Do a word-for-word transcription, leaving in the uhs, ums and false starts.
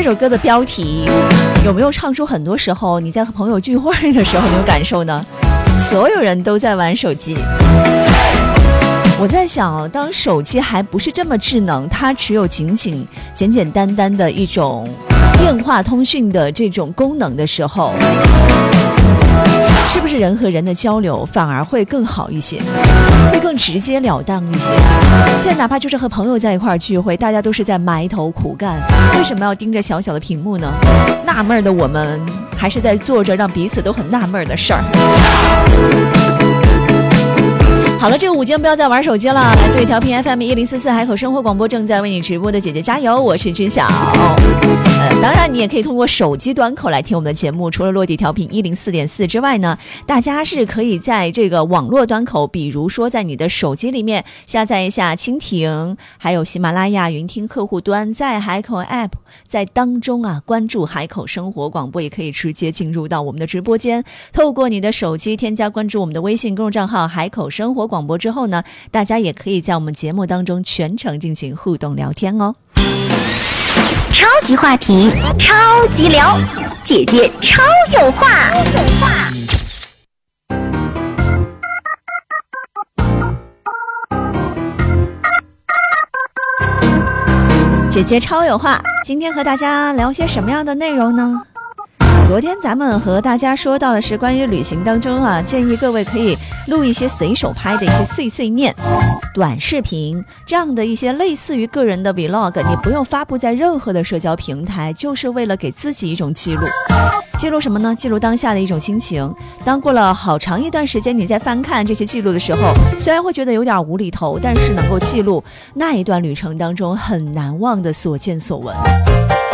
首歌的标题有没有唱出很多时候你在和朋友聚会的时候那种感受呢？所有人都在玩手机。我在想，当手机还不是这么智能，它只有仅仅简简单单的一种电话通讯的这种功能的时候，是不是人和人的交流反而会更好一些，会更直截了当一些？现在哪怕就是和朋友在一块儿聚会，大家都是在埋头苦干，为什么要盯着小小的屏幕呢？纳闷的我们还是在做着让彼此都很纳闷的事儿。好了，这个午间不要再玩手机了，来自于调频 F M 一零四四海口生活广播正在为你直播的姐姐加油，我是知晓。呃，当然你也可以通过手机端口来听我们的节目，除了落地调频一零四点四之外呢，大家是可以在这个网络端口，比如说在你的手机里面下载一下蜻蜓，还有喜马拉雅云听客户端，在海口 App 在当中啊关注海口生活广播，也可以直接进入到我们的直播间，透过你的手机添加关注我们的微信公众账号海口生活广播之后呢，大家也可以在我们节目当中全程进行互动聊天哦。 超级话题，超级聊，姐姐超有话。 姐姐超有话，今天和大家聊些什么样的内容呢？昨天咱们和大家说到的是关于旅行当中啊，建议各位可以录一些随手拍的一些碎碎念、短视频，这样的一些类似于个人的 vlog， 你不用发布在任何的社交平台，就是为了给自己一种记录。记录什么呢？记录当下的一种心情。当过了好长一段时间，你在翻看这些记录的时候，虽然会觉得有点无厘头，但是能够记录那一段旅程当中很难忘的所见所闻。